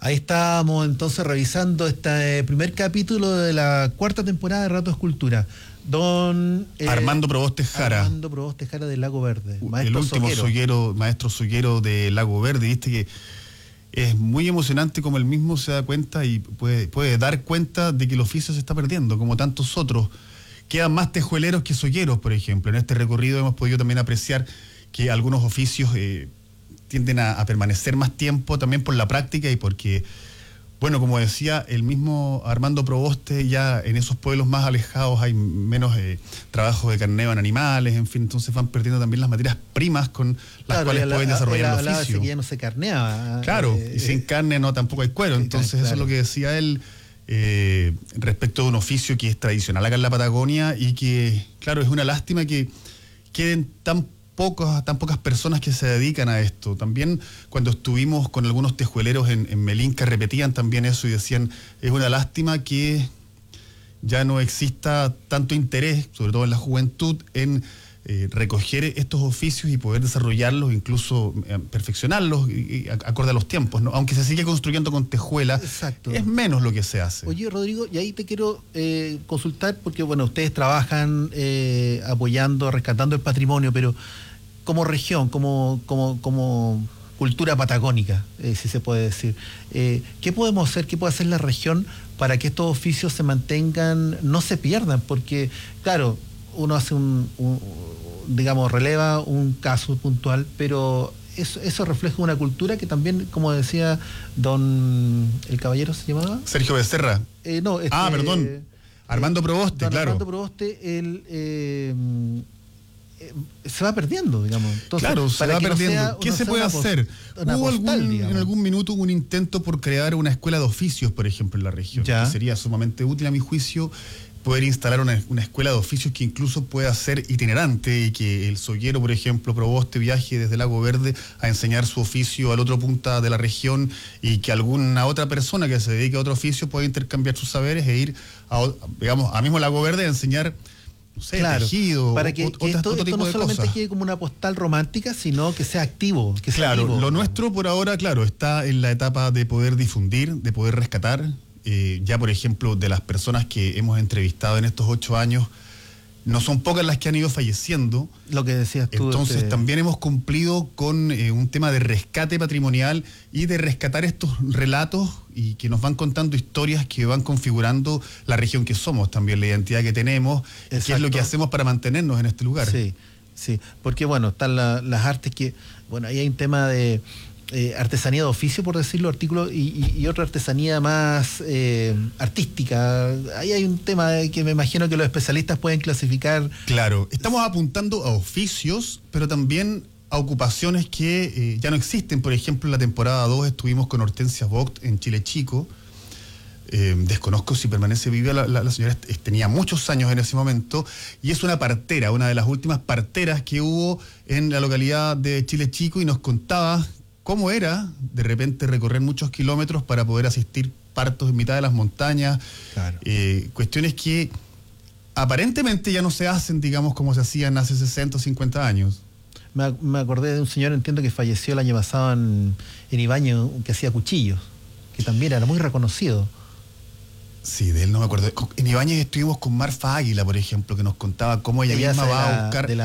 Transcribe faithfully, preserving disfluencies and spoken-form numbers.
Ahí estábamos entonces revisando este primer capítulo de la cuarta temporada de Rato Escultura. Don eh, Armando Proboste Jara. Armando Proboste Jara de Lago Verde. El último soguero, maestro soguero de Lago Verde. Viste que es muy emocionante como él mismo se da cuenta y puede, puede dar cuenta de que el oficio se está perdiendo, como tantos otros. Quedan más tejueleros que sogueros, por ejemplo. En este recorrido hemos podido también apreciar que algunos oficios eh, tienden a, a permanecer más tiempo también por la práctica y porque, bueno, como decía el mismo Armando Proboste, ya en esos pueblos más alejados hay menos eh, trabajo de carneo en animales, en fin, entonces van perdiendo también las materias primas con las claro, cuales la, pueden desarrollar el oficio. Que ya no se carneaba. Claro, eh, y sin carne no tampoco hay cuero, entonces claro. Eso es lo que decía él eh, respecto de un oficio que es tradicional acá en la Patagonia y que, claro, es una lástima que queden tan Pocos, tan pocas personas que se dedican a esto. También cuando estuvimos con algunos tejueleros en, en Melinca repetían también eso y decían, es una lástima que ya no exista tanto interés, sobre todo en la juventud, en eh, recoger estos oficios y poder desarrollarlos, incluso eh, perfeccionarlos y, y acorde a los tiempos, ¿no? Aunque se sigue construyendo con tejuela, exacto, es menos lo que se hace. Oye, Rodrigo, y ahí te quiero eh, consultar, porque bueno, ustedes trabajan eh, apoyando, rescatando el patrimonio, pero como región, como, como, como cultura patagónica, eh, si se puede decir, eh, ¿qué podemos hacer, qué puede hacer la región para que estos oficios se mantengan, no se pierdan? Porque, claro, uno hace un, un digamos, releva un caso puntual, pero eso, eso refleja una cultura que también, como decía don, ¿el caballero se llamaba? Sergio Becerra. Eh, no, este, ah, perdón, eh, Armando Proboste, don claro. Armando Proboste, el... Eh, se va perdiendo, digamos. Entonces, claro, se va perdiendo. No sea, ¿Qué se puede hacer? Hubo postal, algún, en algún minuto un intento por crear una escuela de oficios, por ejemplo, en la región. Ya. Que sería sumamente útil, a mi juicio, poder instalar una, una escuela de oficios que incluso pueda ser itinerante y que el soguero, por ejemplo, Proboste, viaje desde Lago Verde a enseñar su oficio al otro punta de la región y que alguna otra persona que se dedique a otro oficio pueda intercambiar sus saberes e ir a, digamos, a mismo Lago Verde a enseñar, no sé, claro, tejido, para que, otro, que esto, otro esto tipo no de solamente cosas. quede como una postal romántica, sino que sea activo. Que sea claro, activo. Lo nuestro por ahora, claro, está en la etapa de poder difundir, de poder rescatar. Eh, ya, por ejemplo, de las personas que hemos entrevistado en estos ocho años, no son pocas las que han ido falleciendo. Lo que decías tú. Entonces, este... también hemos cumplido con eh, un tema de rescate patrimonial y de rescatar estos relatos y que nos van contando historias que van configurando la región que somos, también la identidad que tenemos, y qué es lo que hacemos para mantenernos en este lugar. Sí, sí, porque bueno, están la, las artes que, bueno, ahí hay un tema de eh, artesanía de oficio, por decirlo, artículos, y, y, y otra artesanía más eh, artística. Ahí hay un tema que me imagino que los especialistas pueden clasificar. Claro, estamos apuntando a oficios, pero también a ocupaciones que eh, ya no existen. Por ejemplo, en la temporada dos estuvimos con Hortensia Vogt en Chile Chico. Eh, desconozco si permanece viva, la, la, la señora tenía muchos años en ese momento, y es una partera, una de las últimas parteras que hubo en la localidad de Chile Chico, y nos contaba cómo era de repente recorrer muchos kilómetros para poder asistir partos en mitad de las montañas, claro. eh, cuestiones que aparentemente ya no se hacen, digamos, como se hacían hace sesenta o cincuenta años. Me, me acordé de un señor, entiendo que falleció el año pasado en, en Ibañez, que hacía cuchillos, que también era muy reconocido. Sí, de él no me acuerdo. En Ibañez estuvimos con Marfa Águila, por ejemplo, que nos contaba cómo ella, ella misma va a buscar